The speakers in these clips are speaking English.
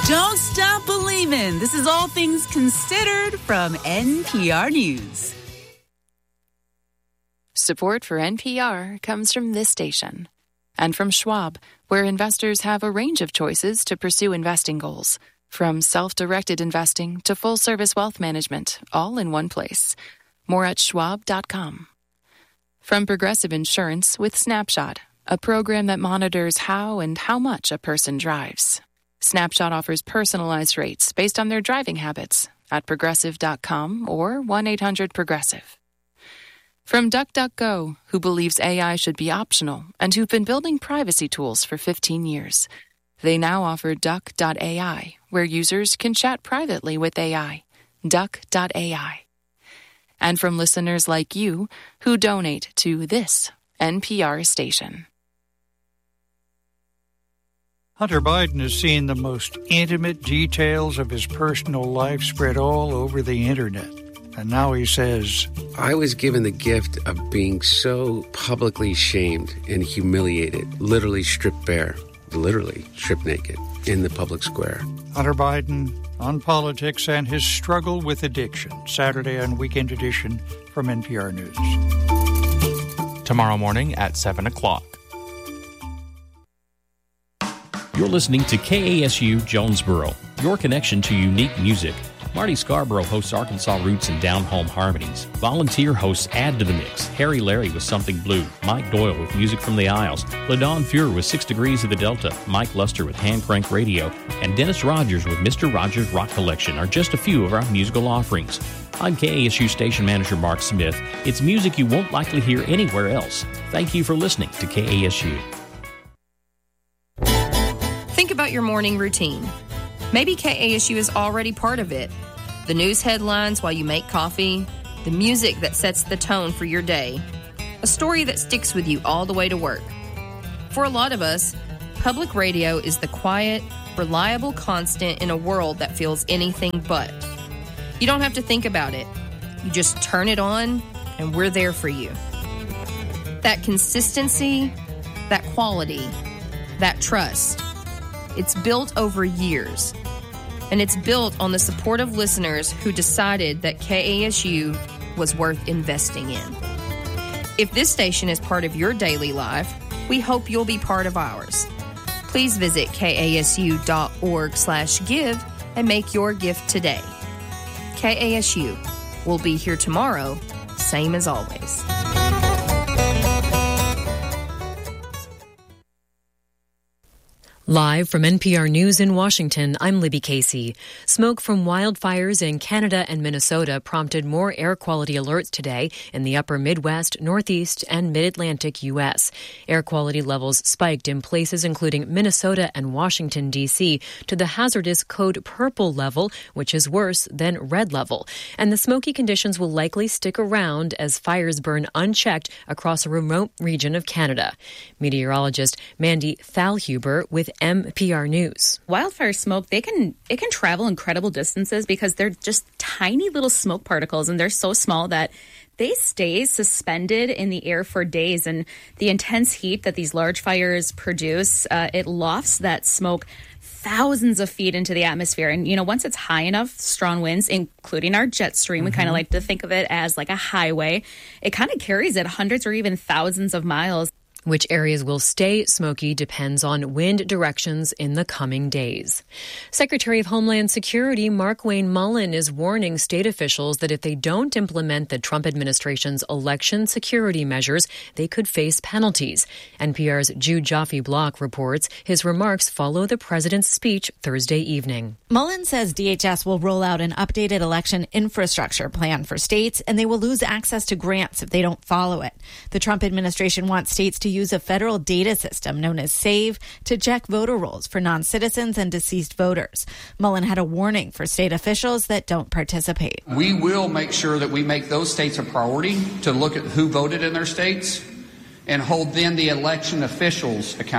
Don't stop believing. This is All Things Considered from NPR News. Support for NPR comes from this station and from Schwab, where investors have a range of choices to pursue investing goals, from self-directed investing to full-service wealth management, all in one place. More at schwab.com. From Progressive Insurance with Snapshot, a program that monitors how and how much a person drives. Snapshot offers personalized rates based on their driving habits at progressive.com or 1-800-PROGRESSIVE. From DuckDuckGo, who believes AI should be optional and who've been building privacy tools for 15 years. They now offer Duck.ai, where users can chat privately with AI. Duck.ai. And from listeners like you who donate to this NPR station. Hunter Biden has seen the most intimate details of his personal life spread all over the internet. And now he says, I was given the gift of being so publicly shamed and humiliated, literally stripped bare, literally stripped naked in the public square. Hunter Biden on politics and his struggle with addiction. Saturday on Weekend Edition from NPR News. Tomorrow morning at 7 o'clock. You're listening to KASU Jonesboro, your connection to unique music. Marty Scarborough hosts Arkansas Roots and Down Home Harmonies. Volunteer hosts add to the mix. Harry Larry with Something Blue. Mike Doyle with Music from the Isles. LaDawn Fuhr with 6 Degrees of the Delta. Mike Luster with Hand Crank Radio. And Dennis Rogers with Mr. Rogers Rock Collection are just a few of our musical offerings. I'm KASU Station Manager Mark Smith. It's music you won't likely hear anywhere else. Thank you for listening to KASU. Think about your morning routine. Maybe KASU is already part of it. The news headlines while you make coffee, the music that sets the tone for your day, a story that sticks with you all the way to work. For a lot of us, public radio is the quiet, reliable constant in a world that feels anything but. You don't have to think about it. You just turn it on, and we're there for you. That consistency, that quality, that trust, it's built over years. And it's built on the support of listeners who decided that KASU was worth investing in. If this station is part of your daily life, we hope you'll be part of ours. Please visit kasu.org/give and make your gift today. KASU will be here tomorrow, same as always. Live from NPR News in Washington, I'm Libby Casey. Smoke from wildfires in Canada and Minnesota prompted more air quality alerts today in the upper Midwest, Northeast, and Mid-Atlantic U.S. Air quality levels spiked in places including Minnesota and Washington, D.C. to the hazardous code purple level, which is worse than red level. And the smoky conditions will likely stick around as fires burn unchecked across a remote region of Canada. Meteorologist Mandy Thalhuber with NPR News. Wildfire smoke, it can travel incredible distances because they're just tiny little smoke particles, and they're so small that they stay suspended in the air for days. And the intense heat that these large fires produce, it lofts that smoke thousands of feet into the atmosphere. And, once it's high enough, strong winds, including our jet stream, we kind of like to think of it as like a highway. It kind of carries it hundreds or even thousands of miles. Which areas will stay smoky depends on wind directions in the coming days. Secretary of Homeland Security Mark Wayne Mullen is warning state officials that if they don't implement the Trump administration's election security measures, they could face penalties. NPR's Jude Joffe-Block reports his remarks follow the president's speech Thursday evening. Mullen says DHS will roll out an updated election infrastructure plan for states, and they will lose access to grants if they don't follow it. The Trump administration wants states to use a federal data system known as SAVE to check voter rolls for non-citizens and deceased voters. Mullen had a warning for state officials that don't participate. We will make sure that we make those states a priority to look at who voted in their states and hold then the election officials accountable.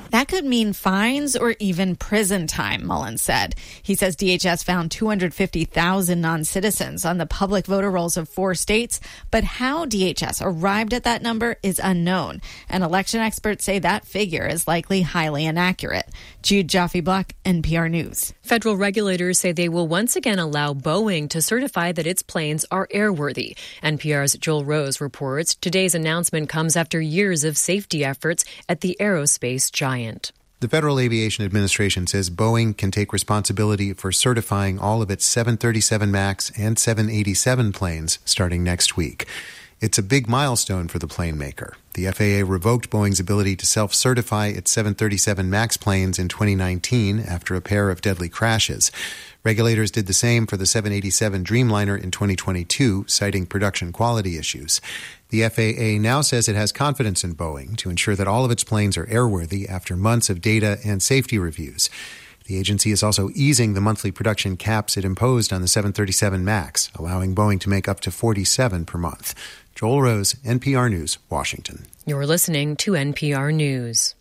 That could mean fines or even prison time, Mullins said. He says DHS found 250,000 non-citizens on the public voter rolls of 4 states, but how DHS arrived at that number is unknown. And election experts say that figure is likely highly inaccurate. Jude Jaffe-Buck, NPR News. Federal regulators say they will once again allow Boeing to certify that its planes are airworthy. NPR's Joel Rose reports today's announcement comes after years of safety efforts at the aerospace giant. The Federal Aviation Administration says Boeing can take responsibility for certifying all of its 737 MAX and 787 planes starting next week. It's a big milestone for the plane maker. The FAA revoked Boeing's ability to self-certify its 737 MAX planes in 2019 after a pair of deadly crashes. Regulators did the same for the 787 Dreamliner in 2022, citing production quality issues. The FAA now says it has confidence in Boeing to ensure that all of its planes are airworthy after months of data and safety reviews. The agency is also easing the monthly production caps it imposed on the 737 MAX, allowing Boeing to make up to 47 per month. Joel Rose, NPR News, Washington. You're listening to NPR News.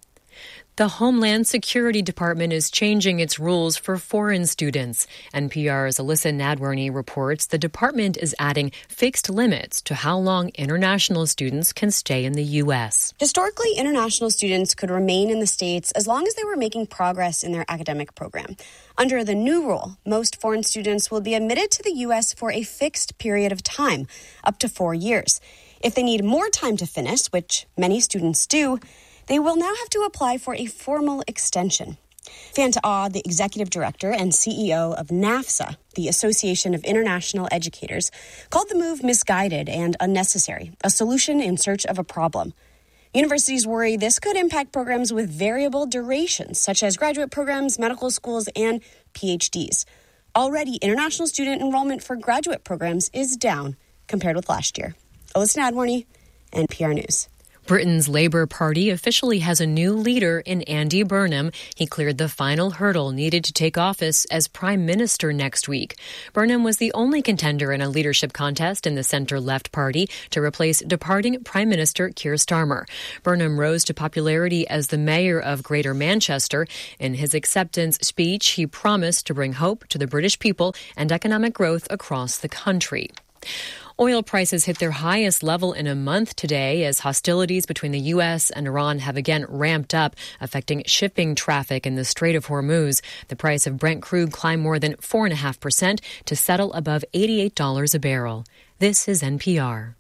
The Homeland Security Department is changing its rules for foreign students. NPR's Alyssa Nadworny reports the department is adding fixed limits to how long international students can stay in the U.S. Historically, international students could remain in the States as long as they were making progress in their academic program. Under the new rule, most foreign students will be admitted to the U.S. for a fixed period of time, up to 4 years. If they need more time to finish, which many students do, they will now have to apply for a formal extension. Fanta Ah, the executive director and CEO of NAFSA, the Association of International Educators, called the move misguided and unnecessary, a solution in search of a problem. Universities worry this could impact programs with variable durations, such as graduate programs, medical schools, and PhDs. Already, international student enrollment for graduate programs is down compared with last year. Alyssa Nadworny, NPR News. Britain's Labour Party officially has a new leader in Andy Burnham. He cleared the final hurdle needed to take office as Prime Minister next week. Burnham was the only contender in a leadership contest in the centre-left party to replace departing Prime Minister Keir Starmer. Burnham rose to popularity as the mayor of Greater Manchester. In his acceptance speech, he promised to bring hope to the British people and economic growth across the country. Oil prices hit their highest level in a month today as hostilities between the U.S. and Iran have again ramped up, affecting shipping traffic in the Strait of Hormuz. The price of Brent crude climbed more than 4.5% to settle above $88 a barrel. This is NPR.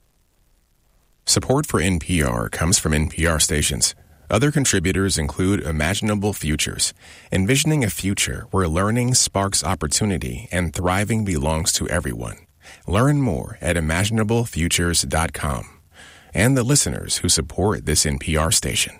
Support for NPR comes from NPR stations. Other contributors include Imaginable Futures, envisioning a future where learning sparks opportunity and thriving belongs to everyone. Learn more at imaginablefutures.com. And the listeners who support this NPR station.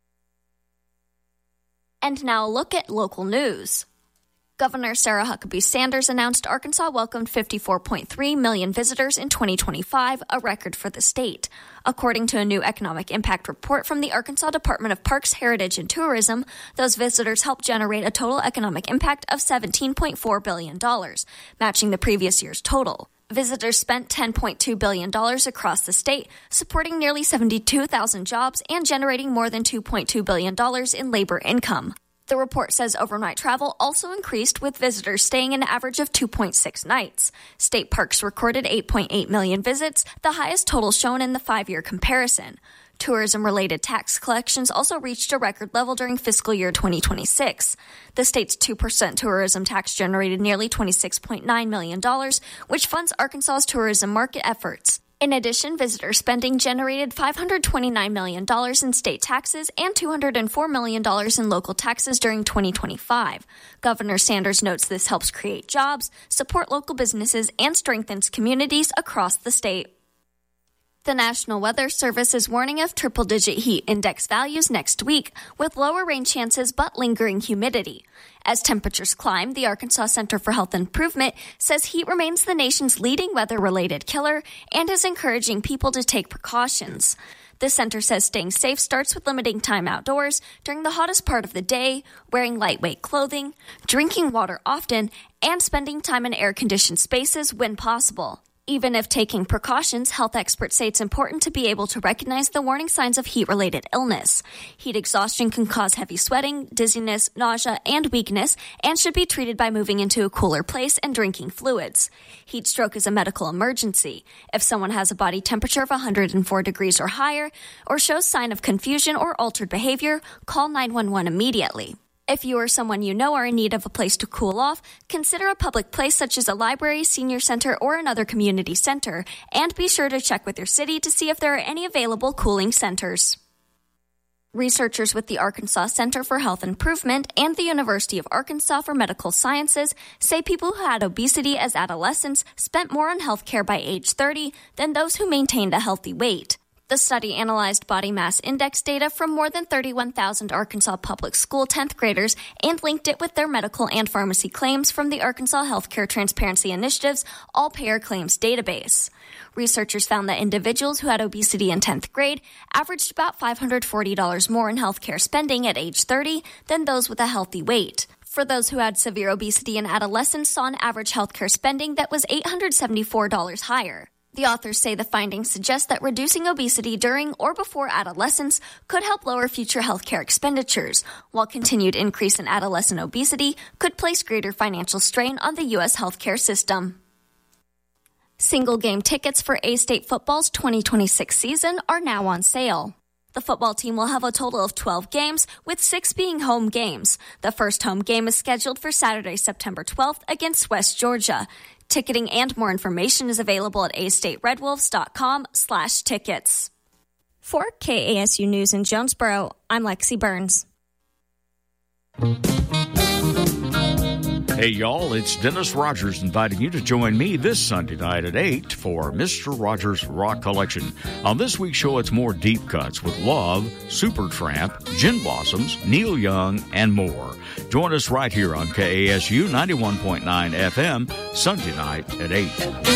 And now look at local news. Governor Sarah Huckabee Sanders announced Arkansas welcomed 54.3 million visitors in 2025, a record for the state. According to a new economic impact report from the Arkansas Department of Parks, Heritage, and Tourism, those visitors helped generate a total economic impact of $17.4 billion, matching the previous year's total. Visitors spent $10.2 billion across the state, supporting nearly 72,000 jobs and generating more than $2.2 billion in labor income. The report says overnight travel also increased, with visitors staying an average of 2.6 nights. State parks recorded 8.8 million visits, the highest total shown in the 5-year comparison. Tourism-related tax collections also reached a record level during fiscal year 2026. The state's 2% tourism tax generated nearly $26.9 million, which funds Arkansas's tourism market efforts. In addition, visitor spending generated $529 million in state taxes and $204 million in local taxes during 2025. Governor Sanders notes this helps create jobs, support local businesses, and strengthens communities across the state. The National Weather Service is warning of triple-digit heat index values next week, with lower rain chances but lingering humidity. As temperatures climb, the Arkansas Center for Health Improvement says heat remains the nation's leading weather-related killer and is encouraging people to take precautions. The center says staying safe starts with limiting time outdoors during the hottest part of the day, wearing lightweight clothing, drinking water often, and spending time in air-conditioned spaces when possible. Even if taking precautions, health experts say it's important to be able to recognize the warning signs of heat-related illness. Heat exhaustion can cause heavy sweating, dizziness, nausea, and weakness, and should be treated by moving into a cooler place and drinking fluids. Heat stroke is a medical emergency. If someone has a body temperature of 104 degrees or higher, or shows sign of confusion or altered behavior, call 911 immediately. If you or someone you know are in need of a place to cool off, consider a public place such as a library, senior center, or another community center, and be sure to check with your city to see if there are any available cooling centers. Researchers with the Arkansas Center for Health Improvement and the University of Arkansas for Medical Sciences say people who had obesity as adolescents spent more on health care by age 30 than those who maintained a healthy weight. The study analyzed body mass index data from more than 31,000 Arkansas public school 10th graders and linked it with their medical and pharmacy claims from the Arkansas Healthcare Transparency Initiative's All-Payer Claims database. Researchers found that individuals who had obesity in 10th grade averaged about $540 more in healthcare spending at age 30 than those with a healthy weight. For those who had severe obesity in adolescence, saw an average healthcare spending that was $874 higher. The authors say the findings suggest that reducing obesity during or before adolescence could help lower future healthcare expenditures, while continued increase in adolescent obesity could place greater financial strain on the U.S. healthcare system. Single-game tickets for A-State football's 2026 season are now on sale. The football team will have a total of 12 games, with 6 being home games. The first home game is scheduled for Saturday, September 12th against West Georgia. Ticketing and more information is available at astateredwolves.com/tickets. For KASU News in Jonesboro, I'm Lexi Burns. Hey, y'all, it's Dennis Rogers inviting you to join me this Sunday night at 8 for Mr. Rogers' Rock Collection. On this week's show, it's more deep cuts with Love, Supertramp, Gin Blossoms, Neil Young, and more. Join us right here on KASU 91.9 FM, Sunday night at 8.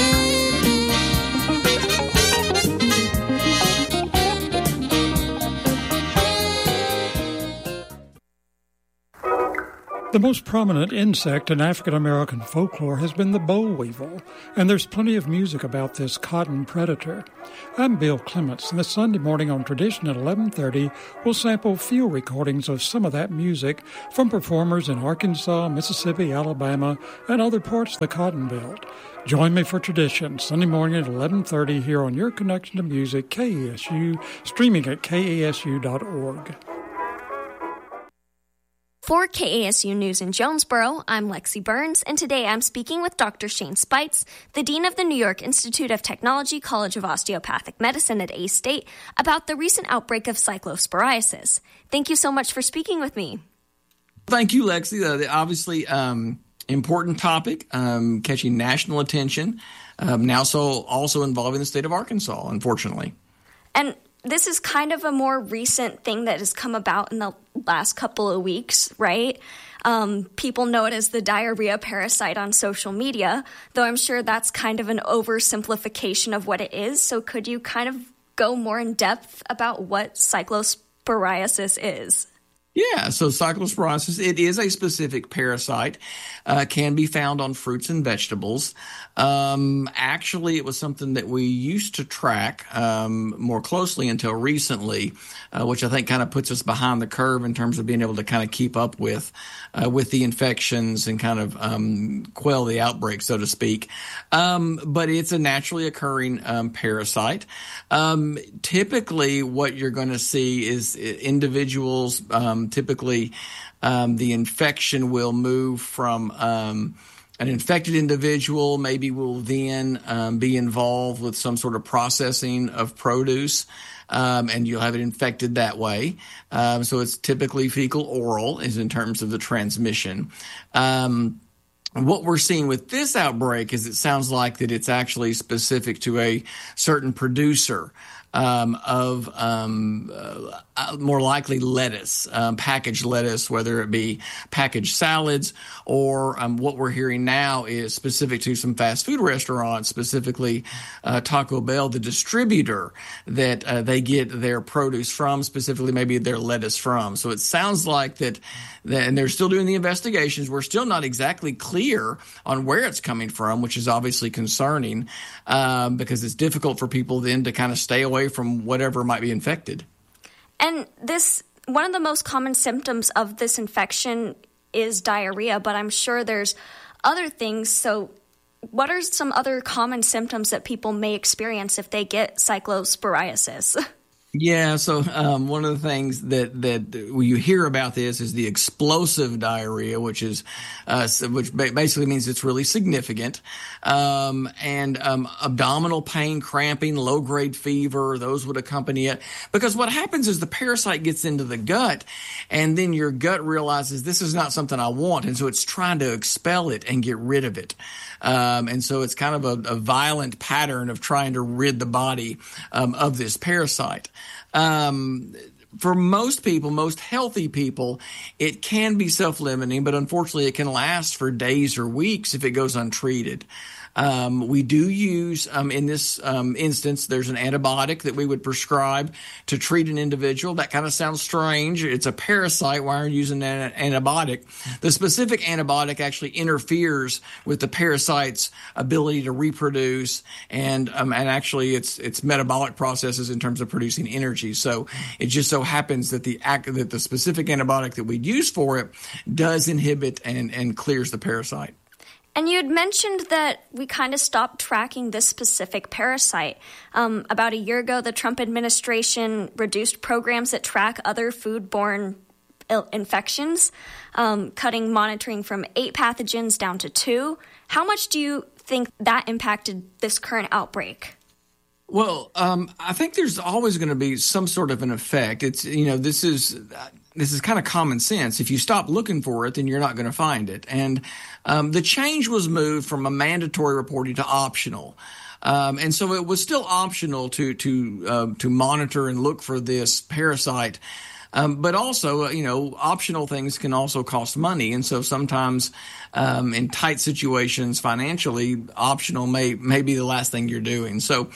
The most prominent insect in African American folklore has been the boll weevil, and there's plenty of music about this cotton predator. I'm Bill Clements, and this Sunday morning on Tradition at 11:30, we'll sample field recordings of some of that music from performers in Arkansas, Mississippi, Alabama, and other parts of the Cotton Belt. Join me for Tradition, Sunday morning at 11:30 here on Your Connection to Music, KASU, streaming at kasu.org. For KASU News in Jonesboro, I'm Lexi Burns, and today I'm speaking with Dr. Shane Spites, the Dean of the New York Institute of Technology College of Osteopathic Medicine at A-State, about the recent outbreak of cyclosporiasis. Thank you so much for speaking with me. Thank you, Lexi. Obviously, important topic, catching national attention, now also involving the state of Arkansas, unfortunately. And this is kind of a more recent thing that has come about in the last couple of weeks, right? People know it as the diarrhea parasite on social media, though I'm sure that's kind of an oversimplification of what it is. So could you kind of go more in depth about what cyclosporiasis is? Yeah, so cyclosporiasis, it is a specific parasite, can be found on fruits and vegetables. Actually, it was something that we used to track more closely until recently, which I think kind of puts us behind the curve in terms of being able to kind of keep up with the infections and kind of quell the outbreak, so to speak. But it's a naturally occurring parasite. Typically, what you're going to see is individuals, typically the infection will move from an infected individual maybe will then be involved with some sort of processing of produce, and you'll have it infected that way. So it's typically fecal oral is in terms of the transmission. What we're seeing with this outbreak is it sounds like that it's actually specific to a certain producer. more likely lettuce, packaged lettuce, whether it be packaged salads or what we're hearing now is specific to some fast food restaurants, specifically Taco Bell, the distributor that they get their produce from, specifically maybe their lettuce from. So it sounds like that, and they're still doing the investigations. We're still not exactly clear on where it's coming from, which is obviously concerning because it's difficult for people then to kind of stay away from whatever might be infected. And one of the most common symptoms of this infection is diarrhea, but I'm sure there's other things. So what are some other common symptoms that people may experience if they get cyclosporiasis? Yeah, so one of the things that you hear about this is the explosive diarrhea, which basically means it's really significant, and abdominal pain, cramping, low-grade fever, those would accompany it. Because what happens is the parasite gets into the gut, and then your gut realizes this is not something I want, and so it's trying to expel it and get rid of it. And so it's kind of a violent pattern of trying to rid the body of this parasite. For most people, most healthy people, it can be self-limiting, but unfortunately it can last for days or weeks if it goes untreated. We do use, in this instance, there's an antibiotic that we would prescribe to treat an individual. That kind of sounds strange. It's a parasite. Why are you using an antibiotic? The specific antibiotic actually interferes with the parasite's ability to reproduce and actually its metabolic processes in terms of producing energy. So it just so happens that the specific antibiotic that we'd use for it does inhibit and clears the parasite. And you had mentioned that we kind of stopped tracking this specific parasite. About a year ago, the Trump administration reduced programs that track other foodborne infections, cutting monitoring from 8 pathogens down to 2. How much do you think that impacted this current outbreak? Well, I think there's always going to be some sort of an effect. It's, this is kind of common sense. If you stop looking for it, then you're not going to find it. And the change was moved from a mandatory reporting to optional. And so it was still optional to monitor and look for this parasite. But also, optional things can also cost money. And so sometimes in tight situations financially, optional may be the last thing you're doing. So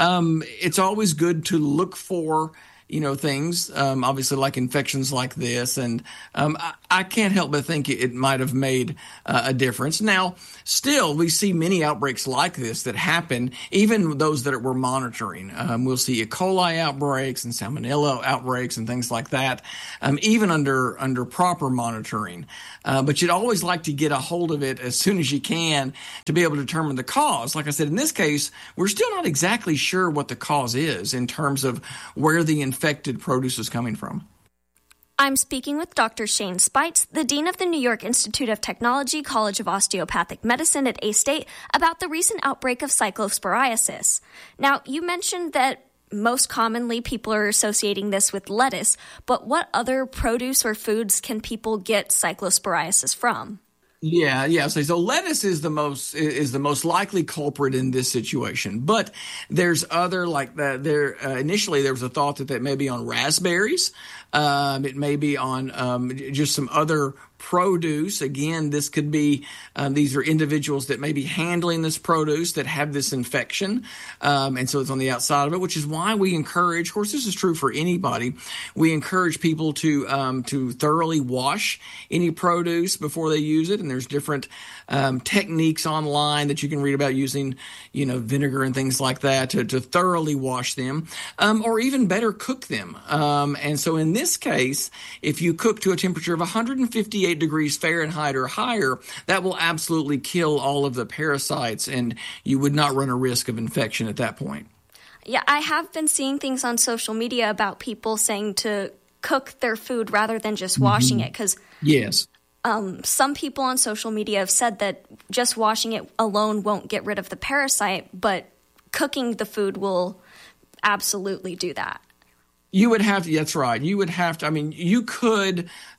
it's always good to look for things, obviously like infections like this. And I can't help but think it might have made a difference. Now, still, we see many outbreaks like this that happen, even those that we're monitoring. We'll see E. coli outbreaks and salmonella outbreaks and things like that, even under proper monitoring. But you'd always like to get a hold of it as soon as you can to be able to determine the cause. Like I said, in this case, we're still not exactly sure what the cause is in terms of where the infected produce is coming from. I'm speaking with Dr. Shane Spites, the Dean of the New York Institute of Technology College of Osteopathic Medicine at A-State, about the recent outbreak of cyclosporiasis. Now, you mentioned that most commonly people are associating this with lettuce, but what other produce or foods can people get cyclosporiasis from? Yeah. So lettuce is the most likely culprit in this situation, but there's other like that. Initially there was a thought that may be on raspberries. It may be on just some other produce. Again, this could be these are individuals that may be handling this produce that have this infection, and so it's on the outside of it, which is why we encourage, of course this is true for anybody, we encourage people to thoroughly wash any produce before they use it. And there's different techniques online that you can read about using, vinegar and things like that to thoroughly wash them, or even better, cook them. And so in this case, if you cook to a temperature of 158 degrees Fahrenheit or higher, that will absolutely kill all of the parasites, and you would not run a risk of infection at that point. Yeah, I have been seeing things on social media about people saying to cook their food rather than just washing it, because yes. Some people on social media have said that just washing it alone won't get rid of the parasite, but cooking the food will absolutely do that. You would have to, that's right. You would have to, you could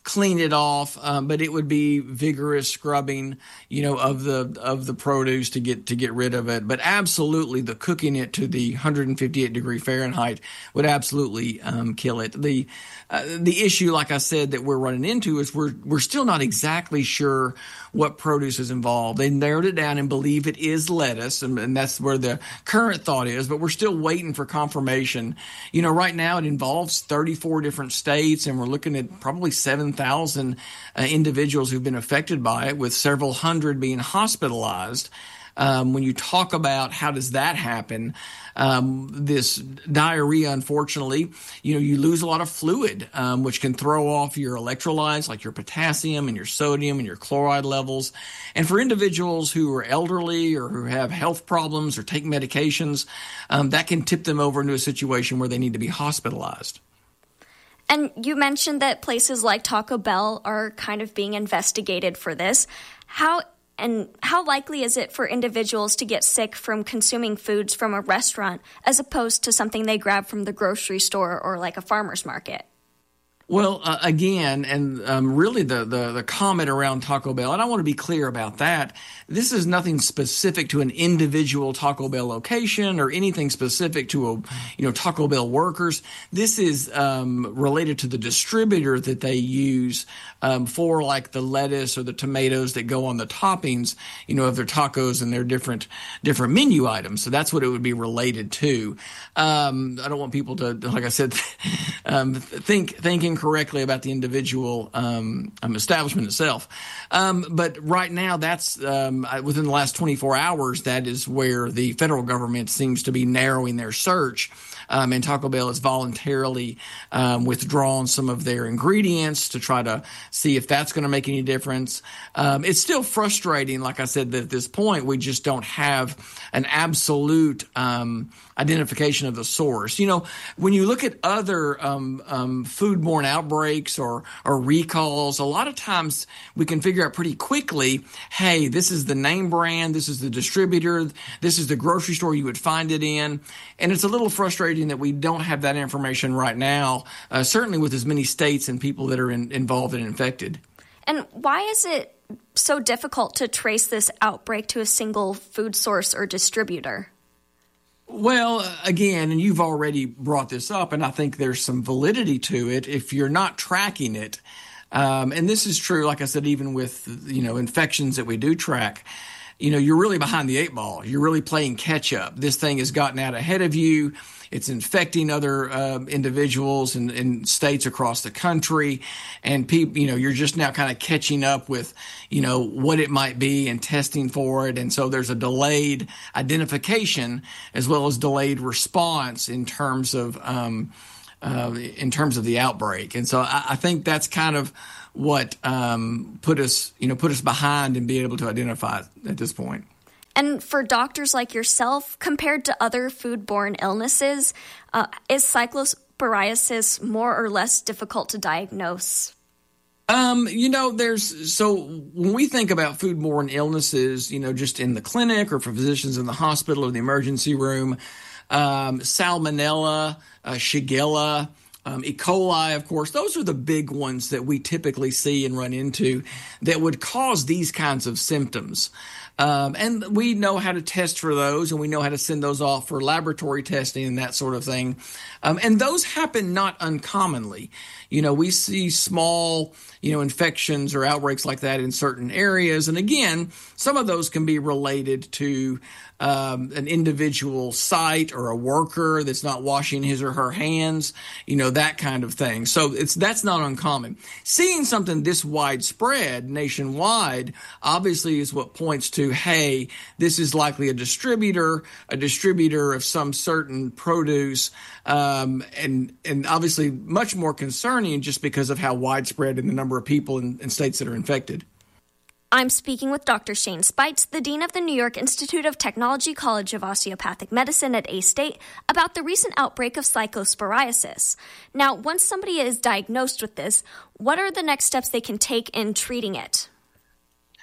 clean it off, but it would be vigorous scrubbing, of the produce to get rid of it. But absolutely, the cooking it to the 158 degree Fahrenheit would absolutely kill it. The issue, like I said, that we're running into is we're still not exactly sure what produce is involved. They narrowed it down and believe it is lettuce, and that's where the current thought is, but we're still waiting for confirmation. Right now it involves 34 different states, and we're looking at probably 7,000 individuals who've been affected by it, with several hundred being hospitalized. When you talk about how does that happen, this diarrhea, unfortunately, you lose a lot of fluid, which can throw off your electrolytes like your potassium and your sodium and your chloride levels. And for individuals who are elderly or who have health problems or take medications, that can tip them over into a situation where they need to be hospitalized. And you mentioned that places like Taco Bell are kind of being investigated for this. How likely is it for individuals to get sick from consuming foods from a restaurant as opposed to something they grab from the grocery store or like a farmer's market? Well, again, and really the comment around Taco Bell, and I want to be clear about that. This is nothing specific to an individual Taco Bell location or anything specific to Taco Bell workers. This is related to the distributor that they use for like the lettuce or the tomatoes that go on the toppings, of their tacos and their different menu items. So that's what it would be related to. I don't want people to, like I said, thinking correctly about the individual establishment itself. But right now, that's within the last 24 hours, that is where the federal government seems to be narrowing their search. And Taco Bell has voluntarily withdrawn some of their ingredients to try to see if that's going to make any difference. It's still frustrating, like I said, that at this point we just don't have an absolute identification of the source. When you look at other foodborne outbreaks or recalls, a lot of times we can figure out pretty quickly, hey, this is the name brand, this is the distributor, this is the grocery store you would find it in. And it's a little frustrating that we don't have that information right now, certainly with as many states and people that are involved and infected. And why is it so difficult to trace this outbreak to a single food source or distributor? Well, again, and you've already brought this up, and I think there's some validity to it. If you're not tracking it, and this is true, like I said, even with, infections that we do track, you're really behind the eight ball. You're really playing catch up. This thing has gotten out ahead of you. It's infecting other individuals in states across the country, and people, you're just now kind of catching up with, what it might be and testing for it. And so there's a delayed identification as well as delayed response in terms of the outbreak. And so I think that's kind of what put us behind and be able to identify at this point. And for doctors like yourself, compared to other foodborne illnesses, is cyclosporiasis more or less difficult to diagnose? When we think about foodborne illnesses, just in the clinic or for physicians in the hospital or the emergency room, Salmonella, Shigella, E. coli, of course, those are the big ones that we typically see and run into that would cause these kinds of symptoms. And we know how to test for those, and we know how to send those off for laboratory testing and that sort of thing. And those happen not uncommonly. We see small, infections or outbreaks like that in certain areas. And again, some of those can be related to an individual site or a worker that's not washing his or her hands, that kind of thing. So that's not uncommon. Seeing something this widespread nationwide obviously is what points to, hey, this is likely a distributor of some certain produce, and obviously much more concerning just because of how widespread in the number of people in states that are infected. I'm speaking with Dr. Shane Spites, the Dean of the New York Institute of Technology College of Osteopathic Medicine at A-State, about the recent outbreak of cyclosporiasis. Now, once somebody is diagnosed with this, what are the next steps they can take in treating it?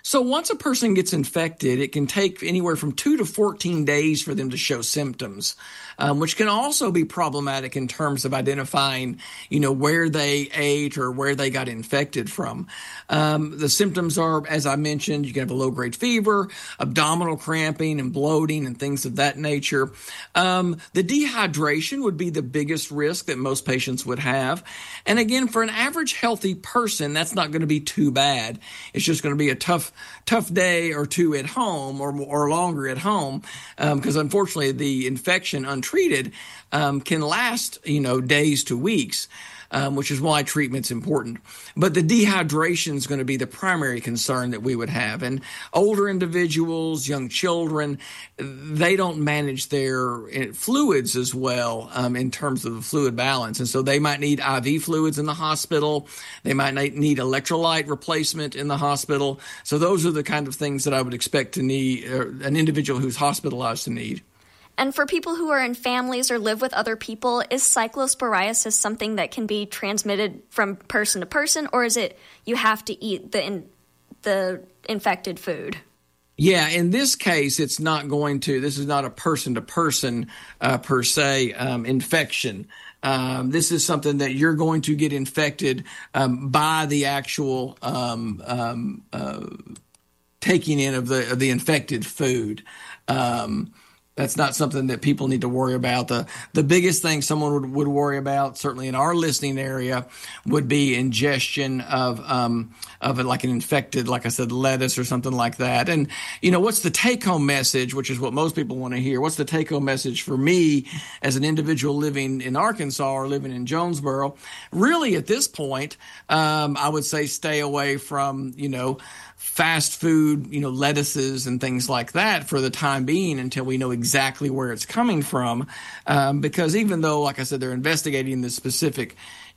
So once a person gets infected, it can take anywhere from 2 to 14 days for them to show symptoms, which can also be problematic in terms of identifying, where they ate or where they got infected from. The symptoms are, as I mentioned, you can have a low-grade fever, abdominal cramping and bloating and things of that nature. The dehydration would be the biggest risk that most patients would have. And again, for an average healthy person, that's not going to be too bad. It's just going to be a tough day or two at home or longer at home, because unfortunately the infection untreated can last, days to weeks. Which is why treatment's important. But the dehydration is going to be the primary concern that we would have. And older individuals, young children, they don't manage their fluids as well in terms of the fluid balance. And so they might need IV fluids in the hospital. They might need electrolyte replacement in the hospital. So those are the kind of things that I would expect to need an individual who's hospitalized to need. And for people who are in families or live with other people, is cyclosporiasis something that can be transmitted from person to person, or is it you have to eat the infected food? Yeah, in this case, it's not going to. This is not a person-to-person per se infection. This is something that you're going to get infected by the actual taking in of the infected food. That's not something that people need to worry about. The biggest thing someone would worry about, certainly in our listening area, would be ingestion of like an infected, like I said, lettuce or something like that. And, what's the take-home message, which is what most people want to hear? What's the take-home message for me as an individual living in Arkansas or living in Jonesboro? Really, at this point, I would say stay away from, fast food, lettuces and things like that for the time being until we know exactly where it's coming from. Because even though, like I said, they're investigating the specific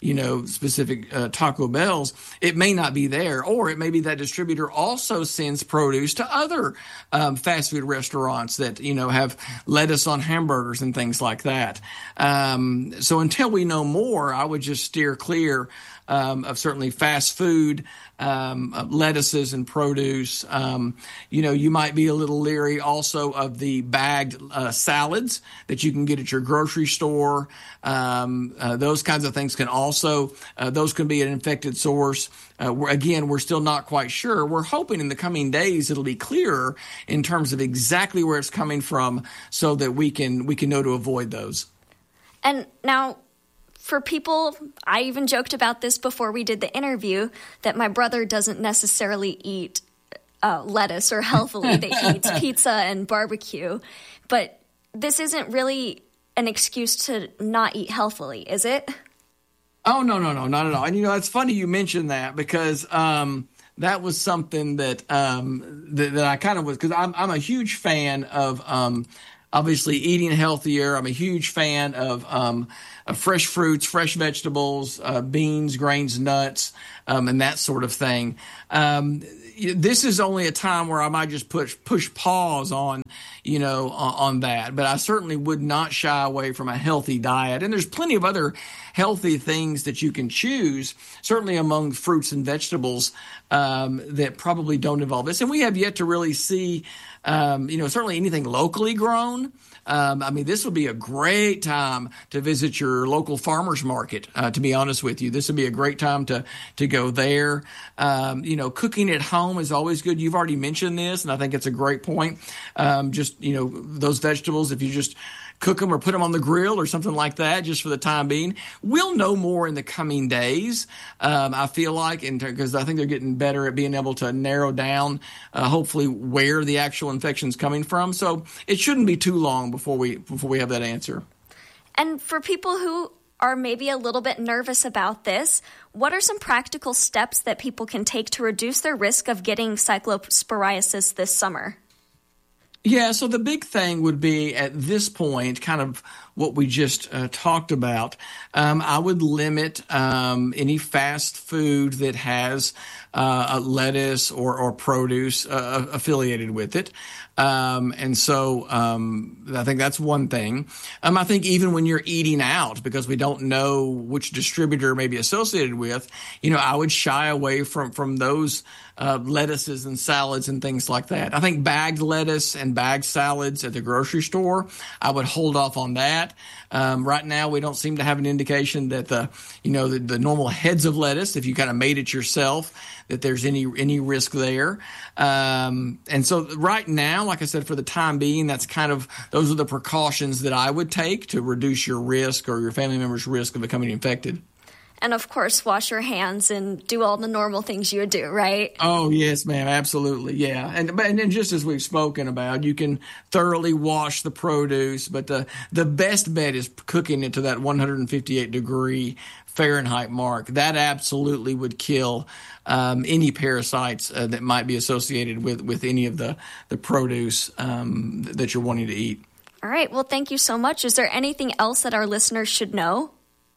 Taco Bells, it may not be there, or it may be that distributor also sends produce to other fast food restaurants that, have lettuce on hamburgers and things like that. So until we know more, I would just steer clear of certainly fast food, lettuces and produce. You might be a little leery also of the bagged salads that you can get at your grocery store. Those kinds of things can also, those can be an infected source. Again, we're still not quite sure. We're hoping in the coming days it'll be clearer in terms of exactly where it's coming from so that we can know to avoid those. And now, for people, I even joked about this before we did the interview, that my brother doesn't necessarily eat lettuce or healthily, that he eats pizza and barbecue. But this isn't really an excuse to not eat healthily, is it? Oh, no, not at all. And, it's funny you mentioned that because that was something that I kind of was, because I'm a huge fan of obviously eating healthier. I'm a huge fan of fresh fruits, fresh vegetables, beans, grains, nuts, and that sort of thing. This is only a time where I might just push pause on, on that. But I certainly would not shy away from a healthy diet. And there's plenty of other healthy things that you can choose, certainly among fruits and vegetables that probably don't involve this. And we have yet to really see, certainly anything locally grown. This would be a great time to visit your local farmer's market, to be honest with you. This would be a great time to go there. Cooking at home is always good. You've already mentioned this, and I think it's a great point. Those vegetables, if you just cook them or put them on the grill or something like that just for the time being. We'll know more in the coming days, I feel like, because I think they're getting better at being able to narrow down, hopefully, where the actual infection's coming from. So it shouldn't be too long before we have that answer. And for people who are maybe a little bit nervous about this, what are some practical steps that people can take to reduce their risk of getting cyclosporiasis this summer? Yeah, so the big thing would be at this point, kind of what we just talked about. I would limit any fast food that has lettuce or produce affiliated with it. And so I think that's one thing. I think even when you're eating out, because we don't know which distributor may be associated with, I would shy away from those lettuces and salads and things like that. I think bagged lettuce and bagged salads at the grocery store, I would hold off on that. Right now, we don't seem to have an indication that the normal heads of lettuce, if you kind of made it yourself, that there's any risk there. And so right now, like I said, for the time being, those are the precautions that I would take to reduce your risk or your family member's risk of becoming infected. And of course, wash your hands and do all the normal things you would do, right? Oh, yes, ma'am. Absolutely. Yeah. And just as we've spoken about, you can thoroughly wash the produce, but the best bet is cooking it to that 158 degree Fahrenheit mark. That absolutely would kill any parasites that might be associated with any of the produce that you're wanting to eat. All right. Well, thank you so much. Is there anything else that our listeners should know?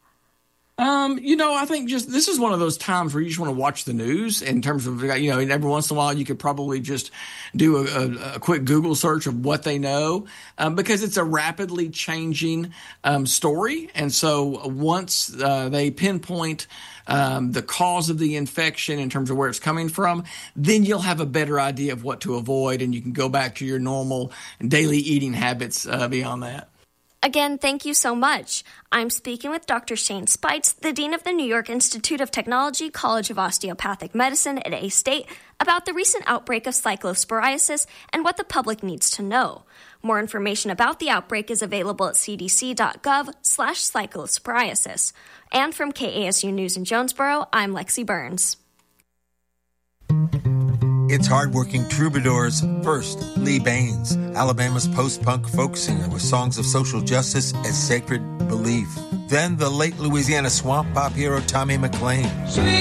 I think just this is one of those times where you just want to watch the news in terms of, and every once in a while you could probably just do a quick Google search of what they know because it's a rapidly changing story. And so once they pinpoint the cause of the infection in terms of where it's coming from, then you'll have a better idea of what to avoid, and you can go back to your normal daily eating habits beyond that. Again, thank you so much. I'm speaking with Dr. Shane Spites, the Dean of the New York Institute of Technology, College of Osteopathic Medicine at A-State, about the recent outbreak of cyclosporiasis and what the public needs to know. More information about the outbreak is available at cdc.gov/cyclosporiasis. And from KASU News in Jonesboro, I'm Lexi Burns. It's hardworking troubadours. First, Lee Baines, Alabama's post-punk folk singer with songs of social justice as sacred belief. Then the late Louisiana swamp pop hero Tommy McLean.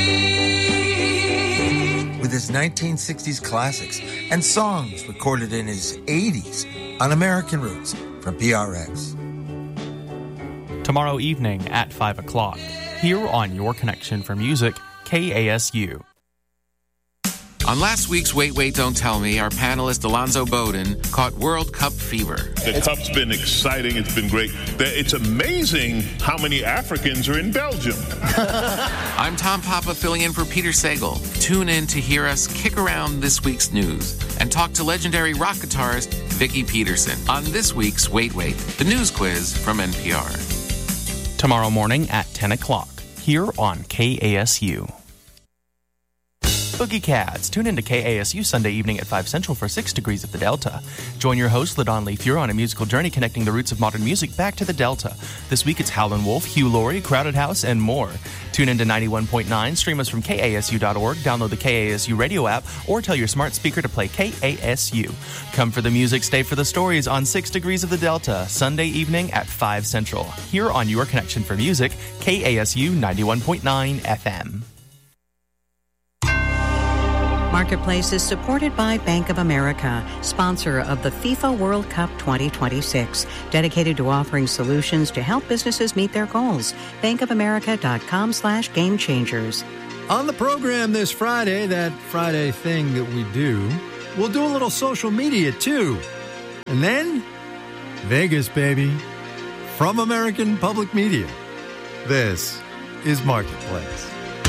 With his 1960s classics and songs recorded in his 80s on American Roots from PRX. Tomorrow evening at 5 o'clock, here on Your Connection for Music, KASU. On last week's Wait, Wait, Don't Tell Me, our panelist Alonzo Bowden caught World Cup fever. The Cup's been exciting. It's been great. It's amazing how many Africans are in Belgium. I'm Tom Papa filling in for Peter Sagal. Tune in to hear us kick around this week's news and talk to legendary rock guitarist Vicki Peterson on this week's Wait, Wait, the news quiz from NPR. Tomorrow morning at 10 o'clock, here on KASU. Boogie Cats. Tune in to KASU Sunday evening at 5 Central for 6 Degrees of the Delta. Join your host, LaDon Leifure, on a musical journey connecting the roots of modern music back to the Delta. This week it's Howlin' Wolf, Hugh Laurie, Crowded House, and more. Tune in to 91.9, stream us from KASU.org, download the KASU radio app, or tell your smart speaker to play KASU. Come for the music, stay for the stories on 6 Degrees of the Delta, Sunday evening at 5 Central. Here on Your Connection for Music, KASU 91.9 FM. Marketplace is supported by Bank of America, sponsor of the FIFA World Cup 2026, dedicated to offering solutions to help businesses meet their goals. bankofamerica.com/gamechangers. On the program this Friday, that Friday thing that we do, we'll do a little social media too. And then, Vegas, baby. From American Public Media, this is Marketplace.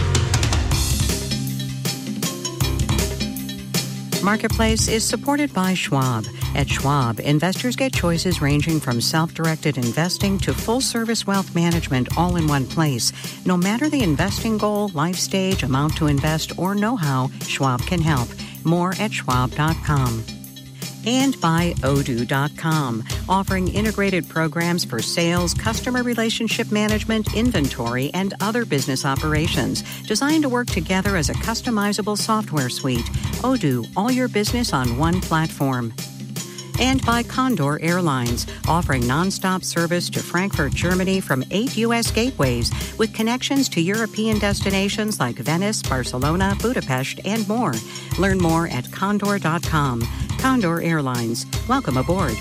Marketplace is supported by Schwab. At Schwab, investors get choices ranging from self-directed investing to full-service wealth management all in one place. No matter the investing goal, life stage, amount to invest, or know-how, Schwab can help. More at schwab.com. And by Odoo.com, offering integrated programs for sales, customer relationship management, inventory, and other business operations, designed to work together as a customizable software suite. Odoo, all your business on one platform. And by Condor Airlines, offering nonstop service to Frankfurt, Germany from 8 U.S. gateways with connections to European destinations like Venice, Barcelona, Budapest, and more. Learn more at Condor.com. Condor Airlines. Welcome aboard.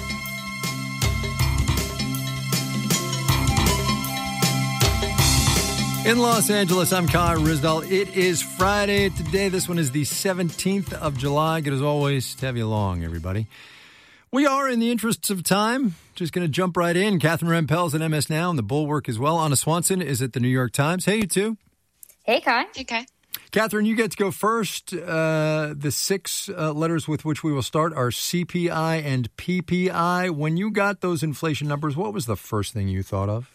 In Los Angeles, I'm Kai Ryssdal. It is Friday today. This one is the 17th of July. Good as always to have you along, everybody. We are, in the interests of time, just going to jump right in. Catherine Rempel's at MS Now and The Bulwark as well. Anna Swanson is at the New York Times. Hey, you two. Hey, Kai. Hey, Kai. Catherine, you get to go first. The six letters with which we will start are CPI and PPI. When you got those inflation numbers, what was the first thing you thought of?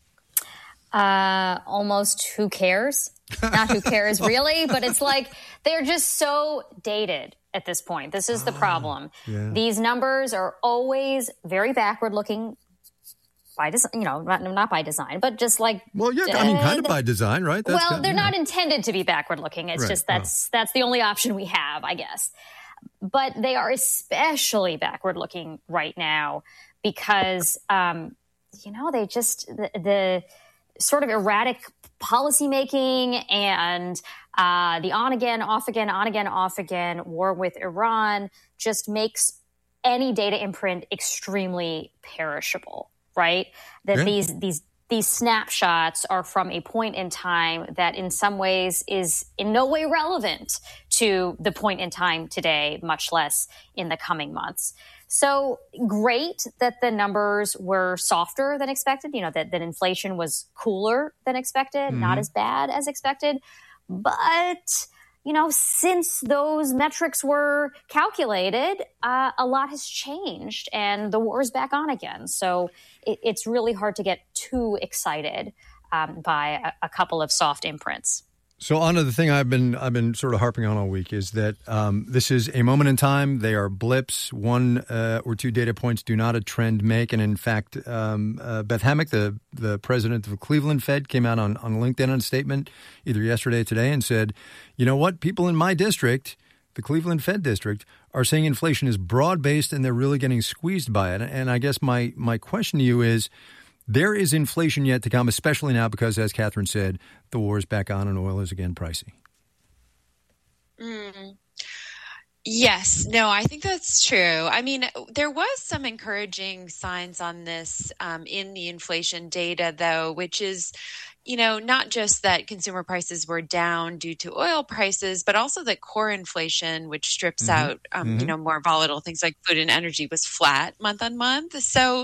Almost who cares? Not who cares really, but it's like they're just so dated at this point. This is the problem. Yeah. These numbers are always very backward looking by design, not by design, but just like. Well, yeah, kind of by design, right? They're not intended to be backward looking. It's just that's the only option we have, I guess. But they are especially backward looking right now because, they just the sort of erratic policymaking and the on again, off again, on again, off again war with Iran just makes any data imprint extremely perishable, right? That these snapshots are from a point in time that in some ways is in no way relevant to the point in time today, much less in the coming months. So great that the numbers were softer than expected, that inflation was cooler than expected, not as bad as expected. But, since those metrics were calculated, a lot has changed and the war is back on again. So it's really hard to get too excited by a couple of soft imprints. So, Anna, the thing I've been sort of harping on all week is that this is a moment in time. They are blips. One or two data points do not a trend make. And in fact, Beth Hammack, the president of the Cleveland Fed, came out on LinkedIn on a statement either yesterday or today and said, you know what, people in my district, the Cleveland Fed district, are saying inflation is broad-based and they're really getting squeezed by it. And I guess my question to you is, there is inflation yet to come, especially now because, as Catherine said, the war is back on and oil is again pricey. Yes. No, I think that's true. I mean, there was some encouraging signs on this in the inflation data, though, which is, not just that consumer prices were down due to oil prices, but also that core inflation, which strips out, more volatile things like food and energy, was flat month on month. So,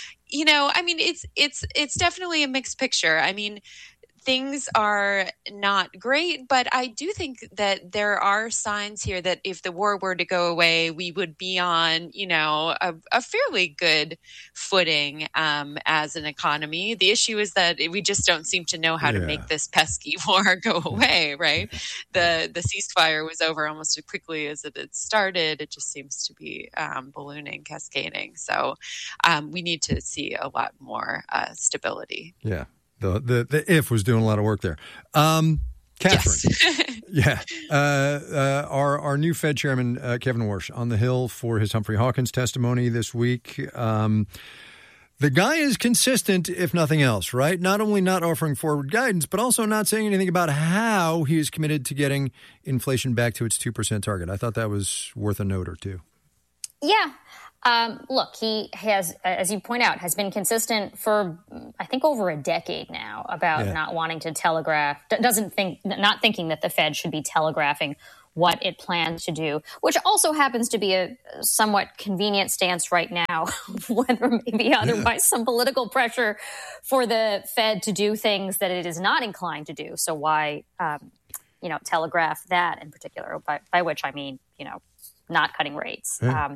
it's definitely a mixed picture. I mean, things are not great, but I do think that there are signs here that if the war were to go away, we would be on, a fairly good footing as an economy. The issue is that we just don't seem to know how to make this pesky war go away, right? The ceasefire was over almost as quickly as it had started. It just seems to be ballooning, cascading. So we need to see a lot more stability. Yeah. The if was doing a lot of work there. Catherine. Yes. Our new Fed chairman, Kevin Warsh, on the Hill for his Humphrey Hawkins testimony this week. The guy is consistent, if nothing else, right? Not only not offering forward guidance, but also not saying anything about how he is committed to getting inflation back to its 2% target. I thought that was worth a note or two. Yeah. Look, he has, as you point out, has been consistent for, I think, over a decade now about not wanting to telegraph, not thinking that the Fed should be telegraphing what it plans to do, which also happens to be a somewhat convenient stance right now, when there may be otherwise some political pressure for the Fed to do things that it is not inclined to do. So why, telegraph that in particular, by which I mean, not cutting rates. I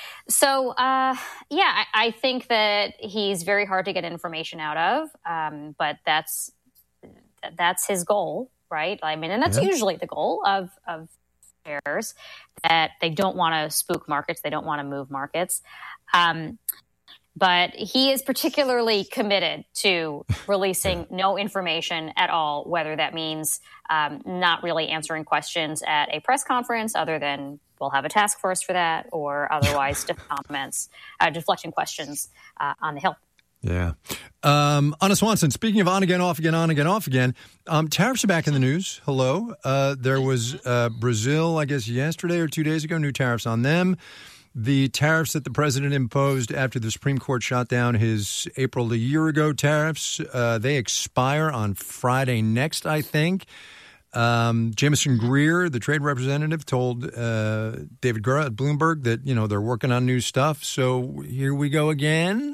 think that he's very hard to get information out of, but that's his goal, right? I mean, and that's usually the goal of chairs, that they don't want to spook markets, they don't want to move markets. But he is particularly committed to releasing no information at all, whether that means not really answering questions at a press conference other than we'll have a task force for that, or otherwise deflecting questions on the Hill. Yeah. Anna Swanson, speaking of on again, off again, on again, off again, tariffs are back in the news. Hello. There was Brazil, I guess, yesterday or 2 days ago, new tariffs on them. The tariffs that the president imposed after the Supreme Court shot down his April a year ago tariffs, they expire on Friday next, I think. Jameson Greer, the trade representative, told David Gura at Bloomberg that, they're working on new stuff. So here we go again.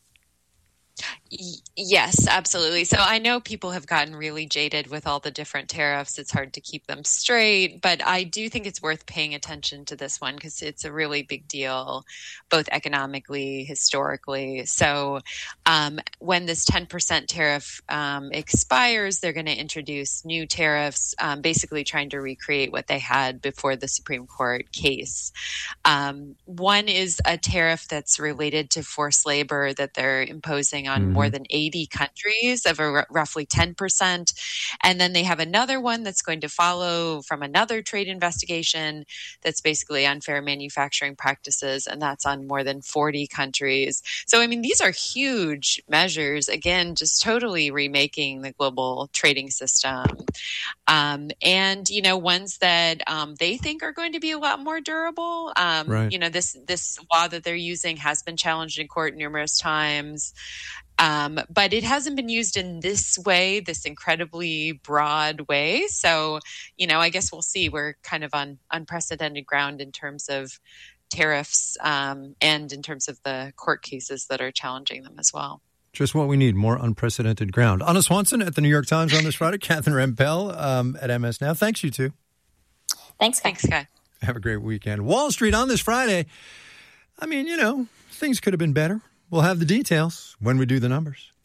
Yes, absolutely. So I know people have gotten really jaded with all the different tariffs. It's hard to keep them straight, but I do think it's worth paying attention to this one because it's a really big deal, both economically, historically. So when this 10% tariff expires, they're going to introduce new tariffs, basically trying to recreate what they had before the Supreme Court case. One is a tariff that's related to forced labor that they're imposing on more than 80 countries of roughly 10%. And then they have another one that's going to follow from another trade investigation that's basically unfair manufacturing practices, and that's on more than 40 countries. So, I mean, these are huge measures, again, just totally remaking the global trading system. And, ones that they think are going to be a lot more durable. Right. This law that they're using has been challenged in court numerous times. But it hasn't been used in this way, this incredibly broad way. So, I guess we'll see. We're kind of on unprecedented ground in terms of tariffs and in terms of the court cases that are challenging them as well. Just what we need, more unprecedented ground. Anna Swanson at the New York Times on this Friday. Catherine Rampell at MS Now. Thanks, you two. Thanks, Guy. Have a great weekend. Wall Street on this Friday. I mean, things could have been better. We'll have the details when we do the numbers.